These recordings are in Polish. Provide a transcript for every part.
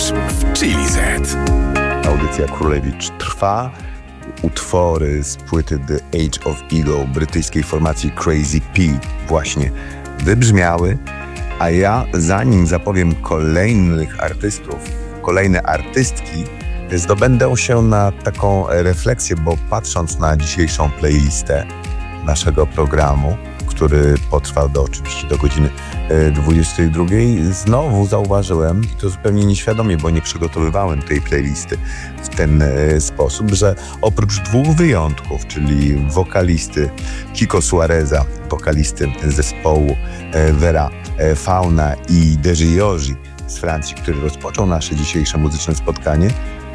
w Chili Z. Audycja Królewicz trwa. Utwory z płyty The Age of Ego brytyjskiej formacji Crazy P właśnie wybrzmiały, a ja zanim zapowiem kolejnych artystów, kolejne artystki, zdobędę się na taką refleksję, bo patrząc na dzisiejszą playlistę naszego programu, który potrwał oczywiście do godziny 22, znowu zauważyłem, i to zupełnie nieświadomie, bo nie przygotowywałem tej playlisty w ten sposób, że oprócz dwóch wyjątków, czyli wokalisty Kiko Suareza, wokalisty zespołu Vera Fauna i Deji Yoji z Francji, który rozpoczął nasze dzisiejsze muzyczne spotkanie,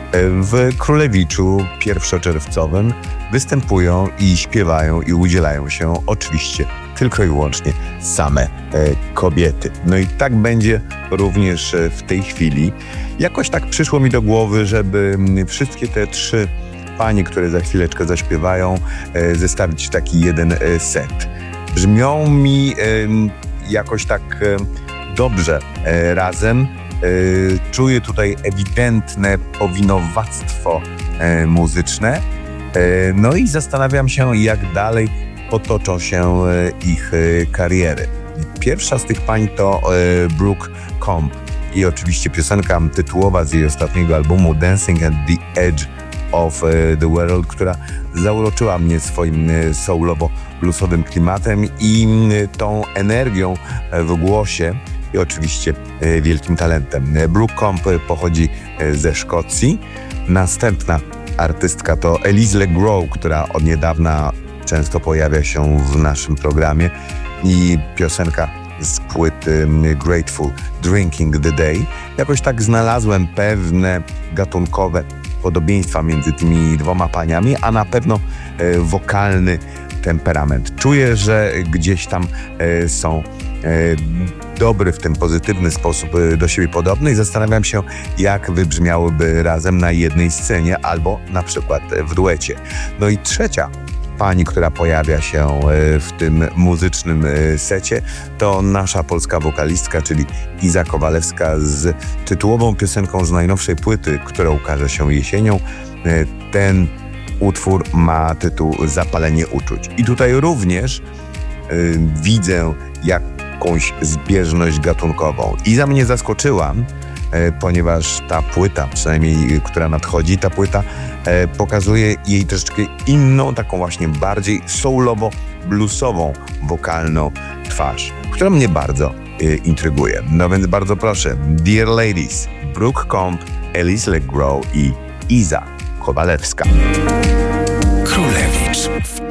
w Królewiczu pierwszoczerwcowym występują i śpiewają i udzielają się oczywiście tylko i wyłącznie same kobiety. No i tak będzie również w tej chwili. Jakoś tak przyszło mi do głowy, żeby wszystkie te trzy panie, które za chwileczkę zaśpiewają, zestawić w taki jeden set. Brzmią mi jakoś tak dobrze razem. Czuję tutaj ewidentne powinowactwo muzyczne. No i zastanawiam się, jak dalej potoczą się ich kariery. Pierwsza z tych pań to Brooke Comp i oczywiście piosenka tytułowa z jej ostatniego albumu Dancing at the Edge of the World, która zauroczyła mnie swoim soulowo-bluesowym klimatem i tą energią w głosie i oczywiście wielkim talentem. Brooke Comp pochodzi ze Szkocji. Następna artystka to Elise LeGros, która od niedawna często pojawia się w naszym programie i piosenka z płyty Grateful Drinking the Day. Jakoś tak znalazłem pewne gatunkowe podobieństwa między tymi dwoma paniami, a na pewno wokalny temperament. Czuję, że gdzieś tam są dobry w ten pozytywny sposób do siebie podobny i zastanawiam się, jak wybrzmiałyby razem na jednej scenie albo na przykład w duecie. No i trzecia pani, która pojawia się w tym muzycznym secie, to nasza polska wokalistka, czyli Iza Kowalewska z tytułową piosenką z najnowszej płyty, która ukaże się jesienią. Ten utwór ma tytuł Zapalenie uczuć. I tutaj również widzę jakąś zbieżność gatunkową. Iza mnie zaskoczyła, ponieważ ta płyta, przynajmniej która nadchodzi, ta płyta pokazuje jej troszeczkę inną, taką właśnie bardziej soulowo-bluesową, wokalną twarz, która mnie bardzo intryguje. No więc bardzo proszę, Dear Ladies, Brooke Comp, Elise LeGros i Iza Kowalewska. Królewicz